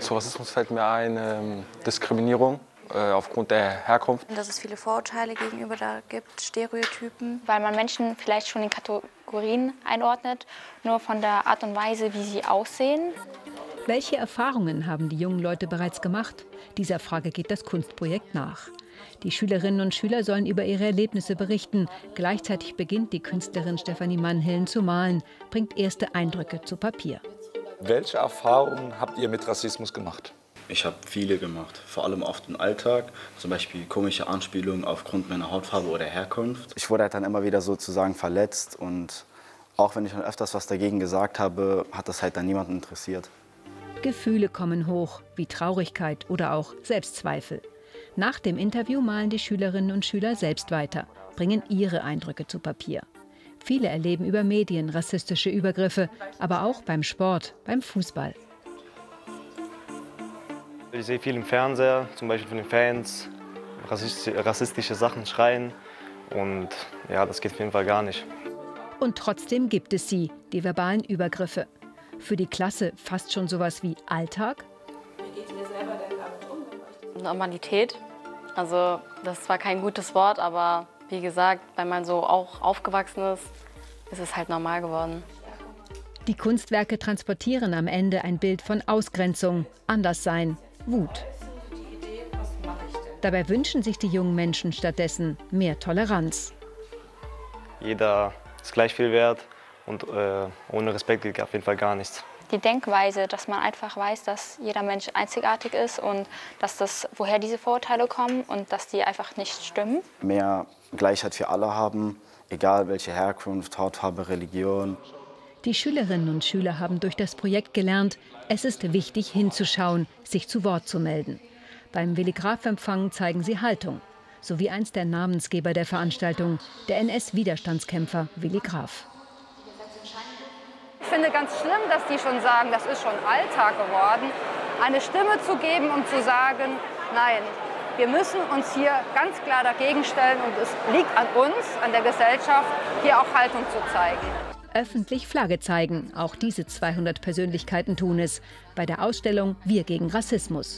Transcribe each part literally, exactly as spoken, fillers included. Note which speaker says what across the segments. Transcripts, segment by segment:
Speaker 1: Zu Rassismus fällt mir ein ähm, Diskriminierung äh, aufgrund der Herkunft.
Speaker 2: Dass es viele Vorurteile gegenüber da gibt, Stereotypen.
Speaker 3: Weil man Menschen vielleicht schon in Kategorien einordnet, nur von der Art und Weise, wie sie aussehen.
Speaker 4: Welche Erfahrungen haben die jungen Leute bereits gemacht? Dieser Frage geht das Kunstprojekt nach. Die Schülerinnen und Schüler sollen über ihre Erlebnisse berichten. Gleichzeitig beginnt die Künstlerin Stefanie Mannhillen zu malen, bringt erste Eindrücke zu Papier.
Speaker 5: Welche Erfahrungen habt ihr mit Rassismus gemacht?
Speaker 6: Ich habe viele gemacht, vor allem auf den Alltag, zum Beispiel komische Anspielungen aufgrund meiner Hautfarbe oder Herkunft.
Speaker 7: Ich wurde halt dann immer wieder sozusagen verletzt und auch wenn ich schon öfters was dagegen gesagt habe, hat das halt dann niemanden interessiert.
Speaker 4: Gefühle kommen hoch, wie Traurigkeit oder auch Selbstzweifel. Nach dem Interview malen die Schülerinnen und Schüler selbst weiter, bringen ihre Eindrücke zu Papier. Viele erleben über Medien rassistische Übergriffe, aber auch beim Sport, beim Fußball.
Speaker 8: Ich sehe viel im Fernseher, zum Beispiel von den Fans, rassistische, rassistische Sachen schreien und ja, das geht auf jeden Fall gar nicht.
Speaker 4: Und trotzdem gibt es sie, die verbalen Übergriffe. Für die Klasse fast schon sowas wie Alltag?
Speaker 9: Wie geht ihr selber denn damit um?
Speaker 3: Normalität. Also das ist zwar kein gutes Wort, aber wie gesagt, weil man so auch aufgewachsen ist, ist es halt normal geworden.
Speaker 4: Die Kunstwerke transportieren am Ende ein Bild von Ausgrenzung, Anderssein, Wut. Dabei wünschen sich die jungen Menschen stattdessen mehr Toleranz.
Speaker 8: Jeder ist gleich viel wert und äh, ohne Respekt geht auf jeden Fall gar nichts.
Speaker 3: Die Denkweise, dass man einfach weiß, dass jeder Mensch einzigartig ist und dass das, woher diese Vorurteile kommen und dass die einfach nicht stimmen.
Speaker 7: Mehr Gleichheit für alle haben, egal welche Herkunft, Hautfarbe, Religion.
Speaker 4: Die Schülerinnen und Schüler haben durch das Projekt gelernt, es ist wichtig hinzuschauen, sich zu Wort zu melden. Beim Willy Graf-Empfang zeigen sie Haltung, so wie einst der Namensgeber der Veranstaltung, der N S-Widerstandskämpfer Willy Graf.
Speaker 10: Ich finde ganz schlimm, dass die schon sagen, das ist schon Alltag geworden, eine Stimme zu geben, um zu sagen, nein, wir müssen uns hier ganz klar dagegen stellen und es liegt an uns, an der Gesellschaft, hier auch Haltung zu zeigen.
Speaker 4: Öffentlich Flagge zeigen, auch diese zweihundert Persönlichkeiten tun es, bei der Ausstellung Wir gegen Rassismus.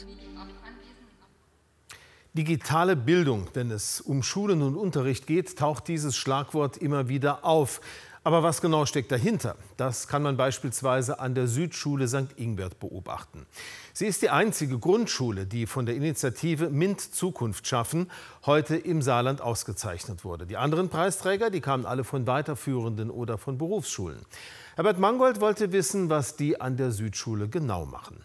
Speaker 11: Digitale Bildung, wenn es um Schulen und Unterricht geht, taucht dieses Schlagwort immer wieder auf. Aber was genau steckt dahinter? Das kann man beispielsweise an der Südschule Sankt Ingbert beobachten. Sie ist die einzige Grundschule, die von der Initiative MINT Zukunft schaffen heute im Saarland ausgezeichnet wurde. Die anderen Preisträger, die kamen alle von weiterführenden oder von Berufsschulen. Herbert Mangold wollte wissen, was die an der Südschule genau machen.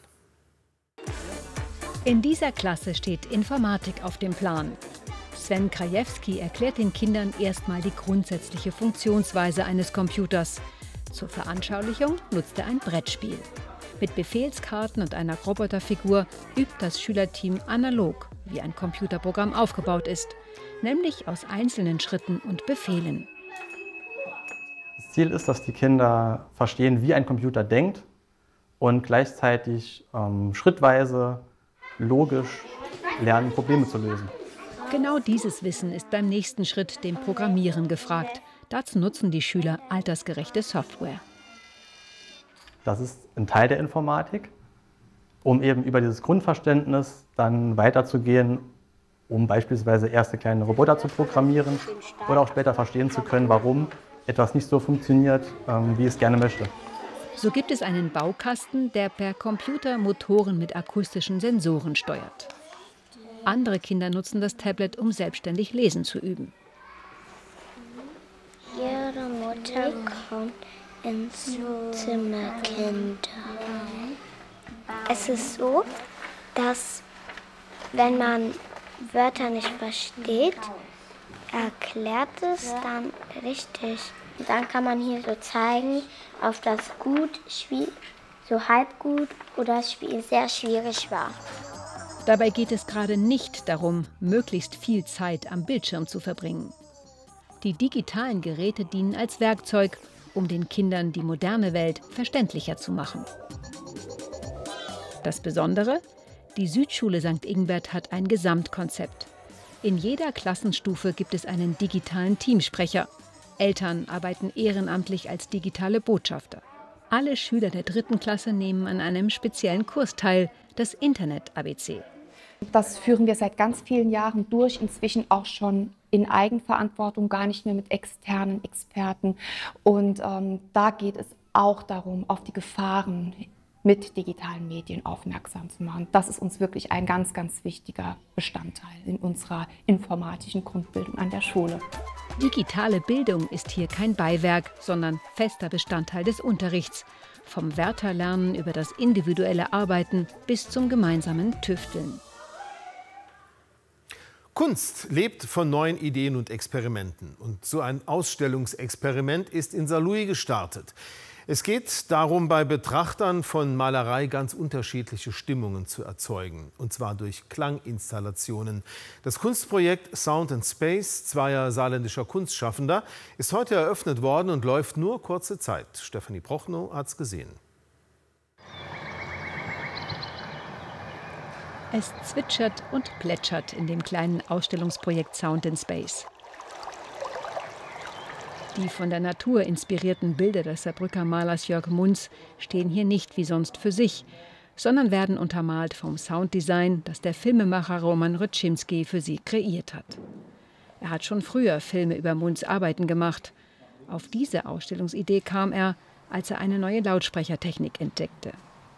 Speaker 4: In dieser Klasse steht Informatik auf dem Plan. Sven Krajewski erklärt den Kindern erstmal die grundsätzliche Funktionsweise eines Computers. Zur Veranschaulichung nutzt er ein Brettspiel. Mit Befehlskarten und einer Roboterfigur übt das Schülerteam analog, wie ein Computerprogramm aufgebaut ist, nämlich aus einzelnen Schritten und Befehlen.
Speaker 12: Das Ziel ist, dass die Kinder verstehen, wie ein Computer denkt und gleichzeitig ähm, schrittweise, logisch lernen, Probleme zu lösen.
Speaker 4: Genau dieses Wissen ist beim nächsten Schritt, dem Programmieren, gefragt. Dazu nutzen die Schüler altersgerechte Software.
Speaker 12: Das ist ein Teil der Informatik, um eben über dieses Grundverständnis dann weiterzugehen, um beispielsweise erste kleine Roboter zu programmieren oder auch später verstehen zu können, warum etwas nicht so funktioniert, wie es gerne möchte.
Speaker 4: So gibt es einen Baukasten, der per Computer Motoren mit akustischen Sensoren steuert. Andere Kinder nutzen das Tablet, um selbstständig lesen zu üben.
Speaker 13: Ihre Mutter kommt ins Zimmer, Kinder. Es ist so, dass wenn man Wörter nicht versteht, erklärt es dann richtig. Und dann kann man hier so zeigen, ob das gut, so halb gut oder das Spiel sehr schwierig war.
Speaker 4: Dabei geht es gerade nicht darum, möglichst viel Zeit am Bildschirm zu verbringen. Die digitalen Geräte dienen als Werkzeug, um den Kindern die moderne Welt verständlicher zu machen. Das Besondere? Die Südschule Sankt Ingbert hat ein Gesamtkonzept. In jeder Klassenstufe gibt es einen digitalen Teamsprecher. Eltern arbeiten ehrenamtlich als digitale Botschafter. Alle Schüler der dritten Klasse nehmen an einem speziellen Kurs teil, das Internet-A B C.
Speaker 14: Das führen wir seit ganz vielen Jahren durch, inzwischen auch schon in Eigenverantwortung, gar nicht mehr mit externen Experten. Und ähm, da geht es auch darum, auf die Gefahren mit digitalen Medien aufmerksam zu machen. Das ist uns wirklich ein ganz, ganz wichtiger Bestandteil in unserer informatischen Grundbildung an der Schule.
Speaker 4: Digitale Bildung ist hier kein Beiwerk, sondern fester Bestandteil des Unterrichts. Vom Wörterlernen über das individuelle Arbeiten bis zum gemeinsamen Tüfteln.
Speaker 11: Kunst lebt von neuen Ideen und Experimenten. Und so ein Ausstellungsexperiment ist in Saarlouis gestartet. Es geht darum, bei Betrachtern von Malerei ganz unterschiedliche Stimmungen zu erzeugen. Und zwar durch Klanginstallationen. Das Kunstprojekt Sound and Space zweier saarländischer Kunstschaffender ist heute eröffnet worden und läuft nur kurze Zeit. Stefanie Prochnow hat's gesehen.
Speaker 4: Es zwitschert und plätschert in dem kleinen Ausstellungsprojekt Sound in Space. Die von der Natur inspirierten Bilder des Saarbrücker Malers Jörg Munz stehen hier nicht wie sonst für sich, sondern werden untermalt vom Sounddesign, das der Filmemacher Roman Ryczimski für sie kreiert hat. Er hat schon früher Filme über Munz Arbeiten gemacht. Auf diese Ausstellungsidee kam er, als er eine neue Lautsprechertechnik entdeckte.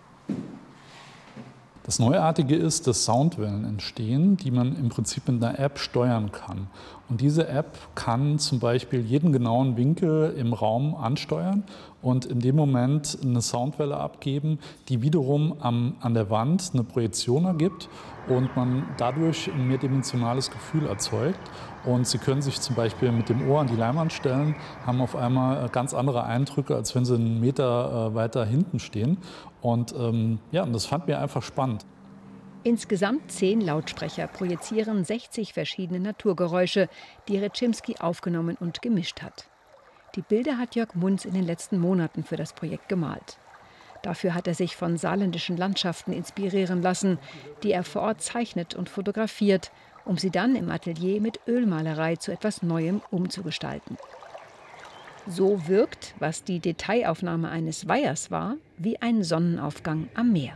Speaker 15: Das Neuartige ist, dass Soundwellen entstehen, die man im Prinzip mit einer App steuern kann. Und diese App kann zum Beispiel jeden genauen Winkel im Raum ansteuern und in dem Moment eine Soundwelle abgeben, die wiederum am, an der Wand eine Projektion ergibt und man dadurch ein mehrdimensionales Gefühl erzeugt. Und Sie können sich zum Beispiel mit dem Ohr an die Leinwand stellen, haben auf einmal ganz andere Eindrücke, als wenn Sie einen Meter weiter hinten stehen. Und ähm, ja, und das fand mir einfach spannend.
Speaker 4: Insgesamt zehn Lautsprecher projizieren sechzig verschiedene Naturgeräusche, die Ryczimski aufgenommen und gemischt hat. Die Bilder hat Jörg Munz in den letzten Monaten für das Projekt gemalt. Dafür hat er sich von saarländischen Landschaften inspirieren lassen, die er vor Ort zeichnet und fotografiert, um sie dann im Atelier mit Ölmalerei zu etwas Neuem umzugestalten. So wirkt, was die Detailaufnahme eines Weihers war, wie ein Sonnenaufgang am Meer.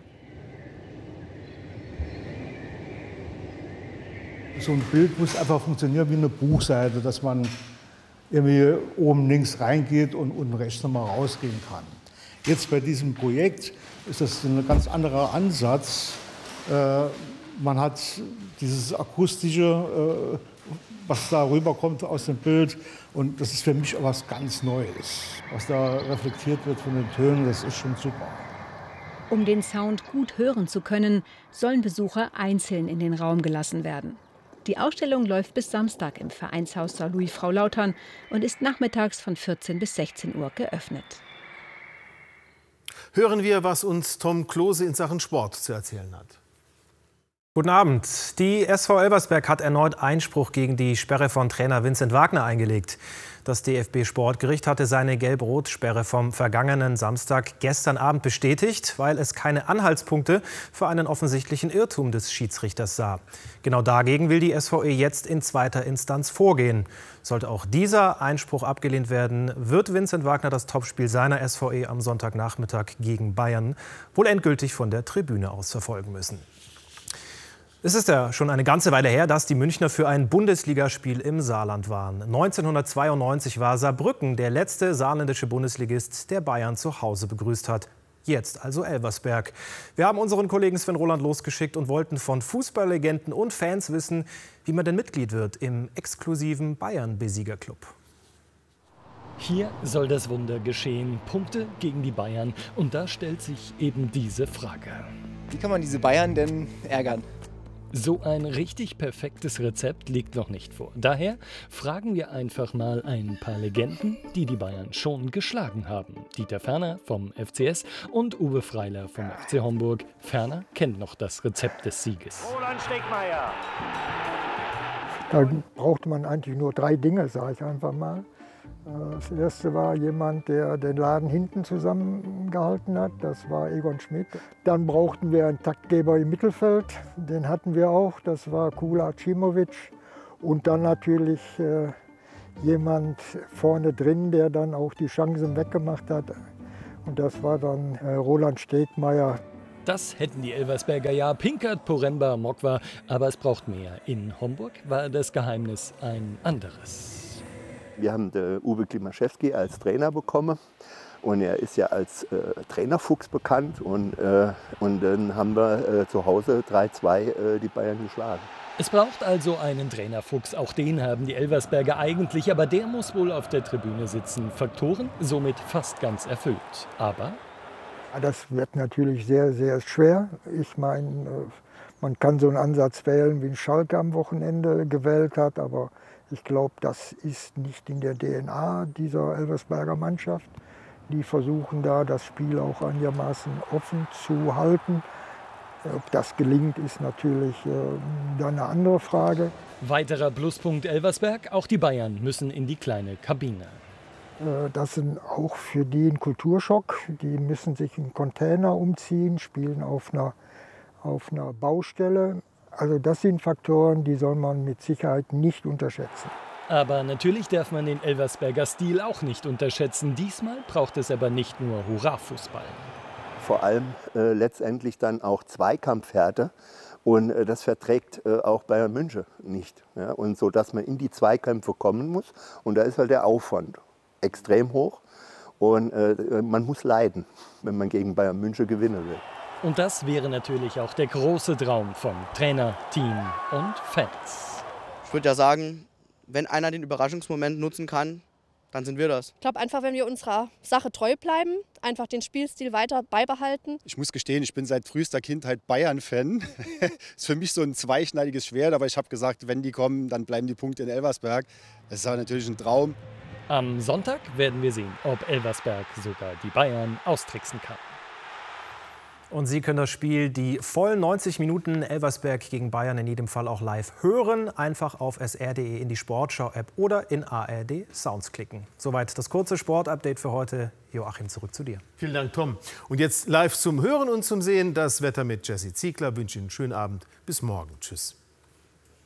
Speaker 16: So ein Bild muss einfach funktionieren wie eine Buchseite, dass man irgendwie oben links reingeht und unten rechts nochmal rausgehen kann. Jetzt bei diesem Projekt ist das ein ganz anderer Ansatz. Äh, man hat dieses akustische, äh, was da rüberkommt aus dem Bild. Und das ist für mich auch was ganz Neues. Was da reflektiert wird von den Tönen, das ist schon super.
Speaker 4: Um den Sound gut hören zu können, sollen Besucher einzeln in den Raum gelassen werden. Die Ausstellung läuft bis Samstag im Vereinshaus Saarlouis Frau Lautern und ist nachmittags von vierzehn bis sechzehn Uhr geöffnet.
Speaker 11: Hören wir, was uns Tom Klose in Sachen Sport zu erzählen hat.
Speaker 17: Guten Abend. Die S V Elversberg hat erneut Einspruch gegen die Sperre von Trainer Vincent Wagner eingelegt. Das D F B-Sportgericht hatte seine Gelb-Rot-Sperre vom vergangenen Samstag gestern Abend bestätigt, weil es keine Anhaltspunkte für einen offensichtlichen Irrtum des Schiedsrichters sah. Genau dagegen will die S V E jetzt in zweiter Instanz vorgehen. Sollte auch dieser Einspruch abgelehnt werden, wird Vincent Wagner das Topspiel seiner S V E am Sonntagnachmittag gegen Bayern wohl endgültig von der Tribüne aus verfolgen müssen. Es ist ja schon eine ganze Weile her, dass die Münchner für ein Bundesligaspiel im Saarland waren. neunzehnhundertzweiundneunzig war Saarbrücken der letzte saarländische Bundesligist, der Bayern zu Hause begrüßt hat. Jetzt also Elversberg. Wir haben unseren Kollegen Sven Roland losgeschickt und wollten von Fußballlegenden und Fans wissen, wie man denn Mitglied wird im exklusiven Bayern-Besiegerclub.
Speaker 18: Hier soll das Wunder geschehen. Punkte gegen die Bayern. Und da stellt sich eben diese Frage.
Speaker 19: Wie kann man diese Bayern denn ärgern?
Speaker 18: So ein richtig perfektes Rezept liegt noch nicht vor. Daher fragen wir einfach mal ein paar Legenden, die die Bayern schon geschlagen haben. Dieter Ferner vom F C S und Uwe Freiler vom F C Homburg. Ferner kennt noch das Rezept des Sieges.
Speaker 20: Roland Stegmeier.
Speaker 21: Da brauchte man eigentlich nur drei Dinge, sage ich einfach mal. Das erste war jemand, der den Laden hinten zusammengehalten hat. Das war Egon Schmidt. Dann brauchten wir einen Taktgeber im Mittelfeld. Den hatten wir auch. Das war Kula Acimovic. Und dann natürlich äh, jemand vorne drin, der dann auch die Chancen weggemacht hat. Und das war dann äh, Roland Stegmeier.
Speaker 18: Das hätten die Elversberger ja, Pinkert, Poremba, Mokwa, aber es braucht mehr. In Homburg war das Geheimnis ein anderes.
Speaker 20: Wir haben den Uwe Klimaschewski als Trainer bekommen und er ist ja als äh, Trainerfuchs bekannt und, äh, und dann haben wir äh, zu Hause drei zwei äh, die Bayern geschlagen.
Speaker 18: Es braucht also einen Trainerfuchs, auch den haben die Elversberger eigentlich, aber der muss wohl auf der Tribüne sitzen. Faktoren somit fast ganz erfüllt. Aber
Speaker 21: das wird natürlich sehr, sehr schwer. Ich meine, man kann so einen Ansatz wählen, wie ein Schalke am Wochenende gewählt hat, aber ich glaube, das ist nicht in der D N A dieser Elversberger Mannschaft. Die versuchen da, das Spiel auch einigermaßen offen zu halten. Ob das gelingt, ist natürlich äh, dann eine andere Frage.
Speaker 18: Weiterer Pluspunkt Elversberg, auch die Bayern müssen in die kleine Kabine.
Speaker 21: Äh, das ist auch für die ein Kulturschock. Die müssen sich in Container umziehen, spielen auf einer, auf einer Baustelle. Also das sind Faktoren, die soll man mit Sicherheit nicht unterschätzen.
Speaker 18: Aber natürlich darf man den Elversberger Stil auch nicht unterschätzen. Diesmal braucht es aber nicht nur Hurra-Fußball.
Speaker 20: Vor allem äh, letztendlich dann auch Zweikampfhärte und äh, das verträgt äh, auch Bayern München nicht. Ja? Und so, dass man in die Zweikämpfe kommen muss und da ist halt der Aufwand extrem hoch und äh, man muss leiden, wenn man gegen Bayern München gewinnen will.
Speaker 18: Und das wäre natürlich auch der große Traum von Trainer, Team und Fans.
Speaker 22: Ich würde ja sagen, wenn einer den Überraschungsmoment nutzen kann, dann sind wir das.
Speaker 23: Ich glaube einfach, wenn wir unserer Sache treu bleiben, einfach den Spielstil weiter beibehalten.
Speaker 24: Ich muss gestehen, ich bin seit frühester Kindheit Bayern-Fan. Ist für mich so ein zweischneidiges Schwert, aber ich habe gesagt, wenn die kommen, dann bleiben die Punkte in Elversberg. Das ist aber natürlich ein Traum.
Speaker 18: Am Sonntag werden wir sehen, ob Elversberg sogar die Bayern austricksen kann.
Speaker 17: Und Sie können das Spiel die vollen neunzig Minuten Elversberg gegen Bayern in jedem Fall auch live hören. Einfach auf s r punkt d e in die Sportschau-App oder in A R D Sounds klicken. Soweit das kurze Sportupdate für heute. Joachim, zurück zu dir.
Speaker 11: Vielen Dank, Tom. Und jetzt live zum Hören und zum Sehen das Wetter mit Jesse Ziegler. Ich wünsche Ihnen einen schönen Abend. Bis morgen. Tschüss.